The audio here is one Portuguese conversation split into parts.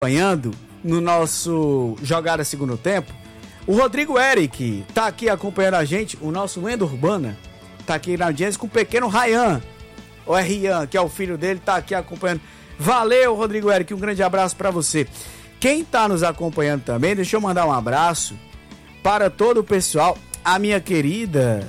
acompanhando no nosso Jogada Segundo Tempo. O Rodrigo Eric tá aqui acompanhando a gente, o nosso Lenda Urbana tá aqui na audiência com o pequeno Ryan, o Rian, que é o filho dele, tá aqui acompanhando. Valeu, Rodrigo Eric, um grande abraço para você. Quem tá nos acompanhando também, deixa eu mandar um abraço para todo o pessoal, a minha querida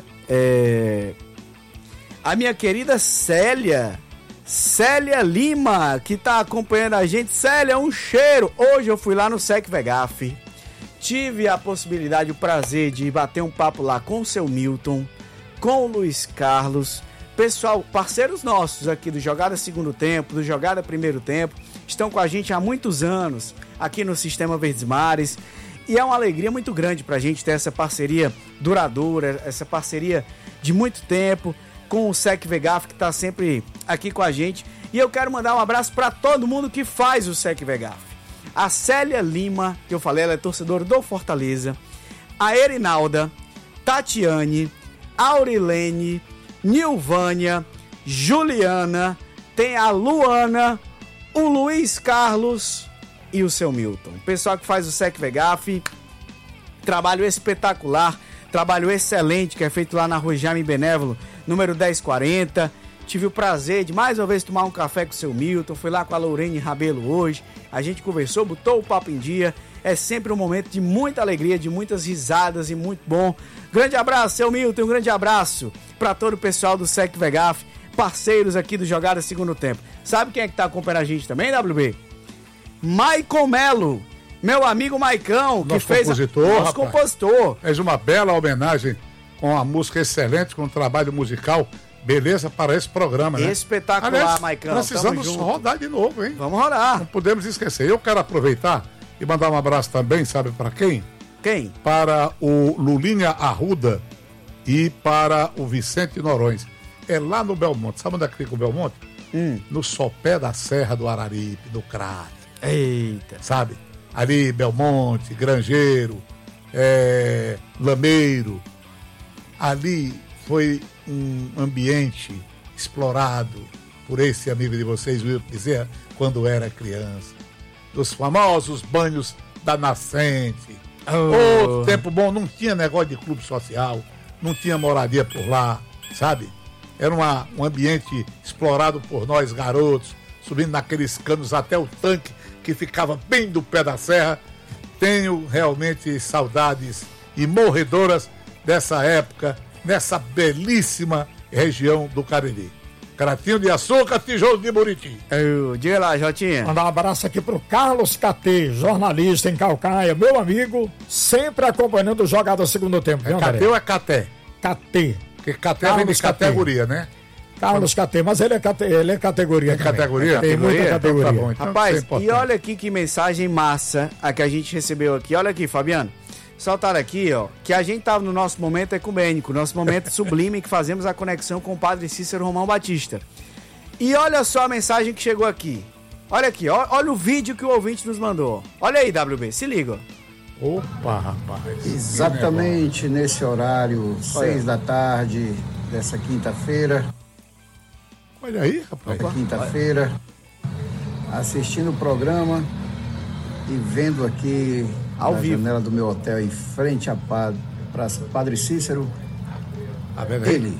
Célia Lima, que tá acompanhando a gente. Célia, um cheiro. Hoje eu fui lá no Sec Vegaf, tive a possibilidade, o prazer de bater um papo lá com o seu Milton, com o Luiz Carlos, pessoal, parceiros nossos aqui do Jogada Segundo Tempo, do Jogada Primeiro Tempo, estão com a gente há muitos anos aqui no Sistema Verdes Mares, e é uma alegria muito grande pra gente ter essa parceria duradoura, essa parceria de muito tempo com o Sec Vegaf, que tá sempre aqui com a gente. E eu quero mandar um abraço para todo mundo que faz o Sec Vegaf. A Célia Lima, que eu falei, ela é torcedora do Fortaleza, a Erinalda, Tatiane, Aurilene, Nilvânia, Juliana, tem a Luana, o Luiz Carlos e o seu Milton. O pessoal que faz o Sec Vegaf, trabalho espetacular, trabalho excelente que é feito lá na Rua Jaime Benévolo, número 1040. Tive o prazer de mais uma vez tomar um café com o seu Milton, fui lá com a Lorene Rabelo hoje, a gente conversou, botou o papo em dia. É sempre um momento de muita alegria, de muitas risadas e muito bom. Grande abraço, seu Milton, um grande abraço para todo o pessoal do Sec Vegaf, parceiros aqui do Jogada Segundo Tempo. Sabe quem é que tá acompanhando a gente também, WB? Maicon Melo, meu amigo Maicão, que fez nosso compositor. Fez uma bela homenagem com a música excelente, com o trabalho musical, beleza, para esse programa, né? Espetacular, Maicão. Precisamos rodar de novo, hein? Vamos rodar. Não podemos esquecer. Eu quero aproveitar e mandar um abraço também, sabe para quem? Quem? Para o Lulinha Arruda e para o Vicente Norões. É lá no Belmonte. Sabe onde é que fica o Belmonte? No sopé da Serra do Araripe, do Crato. Eita. Sabe? Ali, Belmonte, Grangeiro, Lameiro. Ali foi um ambiente explorado por esse amigo de vocês, Wilton Bezerra, quando era criança. Dos famosos banhos da nascente. Outro tempo bom, não tinha negócio de clube social, não tinha moradia por lá, sabe? Era um ambiente explorado por nós garotos, subindo naqueles canos até o tanque que ficava bem do pé da serra. Tenho realmente saudades e morredoras dessa época, nessa belíssima região do Cariri. Cratinho de Açúcar, tijolo de Buriti. Diga lá, Jotinha. Mandar um abraço aqui pro Carlos KT, jornalista em Calcaia, meu amigo, sempre acompanhando o Jogada Segundo Tempo. É KT ou é Caté? KT. Porque Caté vem de categoria, né? Carlos KT, mas ele é categoria. Tem categoria? Tem muita categoria. Então tá bom, então rapaz, e olha aqui que mensagem massa a que a gente recebeu aqui. Olha aqui, Fabiano. Soltaram aqui, ó, que a gente tava no nosso momento ecumênico, nosso momento sublime, que fazemos a conexão com o Padre Cícero Romão Batista. E olha só a mensagem que chegou aqui. Olha aqui, olha o vídeo que o ouvinte nos mandou. Olha aí, WB, se liga. Opa, rapaz. Exatamente nesse horário, 6 da tarde dessa quinta-feira. Olha aí, rapaz. Quinta-feira, assistindo o programa e vendo aqui ao na vivo, janela do meu hotel, em frente à Praça Padre Cícero, ele,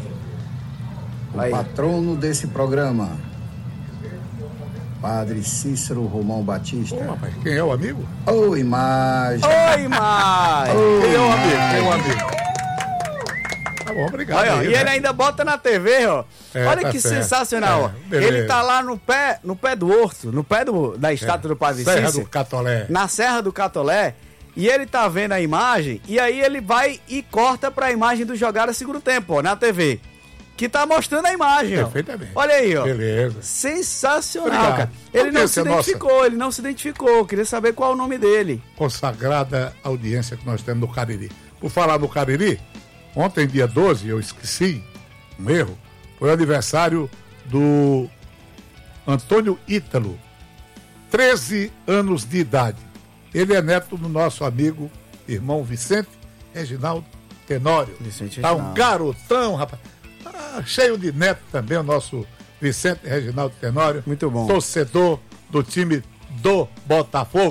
o patrono desse programa, Padre Cícero Romão Batista. Rapaz, quem é o amigo? Ô, imagem! Oi, imagem! Quem é o amigo? Quem é o amigo? Tá bom, obrigado. Olha, aí, e ele ainda bota na TV, ó. Olha tá que certo. sensacional, ó. Ele tá lá no pé do horto, no pé da estátua do Padre Serra Cícero. do Catolé. Na Serra do Catolé. E ele tá vendo a imagem, e aí ele vai e corta pra imagem do Jogada Segundo Tempo, ó, na TV. Que tá mostrando a imagem, ó. Perfeitamente. Olha aí, ó. Beleza. Sensacional, Obrigado. cara. Ele não se identificou, ele não se identificou. Queria saber qual é o nome dele. Consagrada audiência que nós temos no Cariri. Por falar no Cariri, ontem, dia 12, eu esqueci, um erro, foi o aniversário do Antônio Ítalo, 13 anos de idade. Ele é neto do nosso amigo, irmão Vicente Reginaldo Tenório. Tá um garotão, rapaz. Cheio de neto também, o nosso Vicente Reginaldo Tenório. Muito bom. Torcedor do time do Botafogo.